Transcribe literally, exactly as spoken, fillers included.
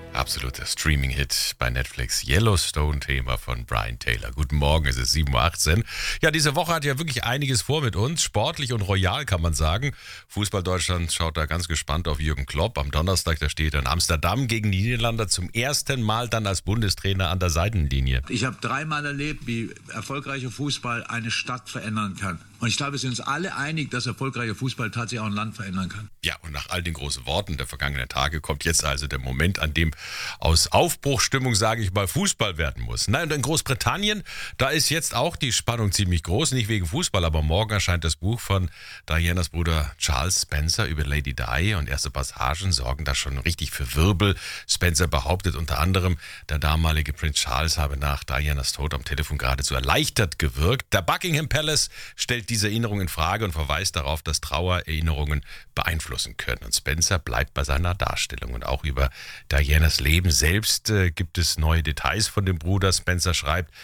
Absoluter Streaming-Hit bei Netflix. Yellowstone-Thema von Brian Taylor. Guten Morgen, es ist sieben Uhr achtzehn. Ja, diese Woche hat ja wirklich einiges vor mit uns. Sportlich und royal, kann man sagen. Fußball Deutschland schaut da ganz gespannt auf Jürgen Klopp. Am Donnerstag, da steht er in Amsterdam gegen die Niederlande zum ersten Mal dann als Bundestrainer an der Seitenlinie. Ich habe dreimal erlebt, wie erfolgreicher Fußball eine Stadt verändern kann. Und ich glaube, wir sind uns alle einig, dass erfolgreicher Fußball tatsächlich auch ein Land verändern kann. Ja, und nach all den großen Worten der vergangenen Tage kommt jetzt also der Moment, an dem aus Aufbruchsstimmung, sage ich mal, Fußball werden muss. Nein, und in Großbritannien, da ist jetzt auch die Spannung ziemlich groß, nicht wegen Fußball, aber morgen erscheint das Buch von Dianas Bruder Charles Spencer über Lady Di und erste Passagen sorgen da schon richtig für Wirbel. Spencer behauptet unter anderem, der damalige Prinz Charles habe nach Dianas Tod am Telefon geradezu erleichtert gewirkt. Der Buckingham Palace stellt diese Erinnerung in Frage und verweist darauf, dass Trauererinnerungen beeinflussen können. Und Spencer bleibt bei seiner Darstellung. Und auch über Dianas Leben selbst äh, gibt es neue Details von dem Bruder. Spencer schreibt,